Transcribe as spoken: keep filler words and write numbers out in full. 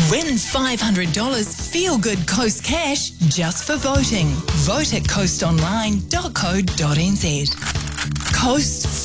Win five hundred dollars Feel Good Coast cash just for voting. Vote at coast online dot co dot n z. Coast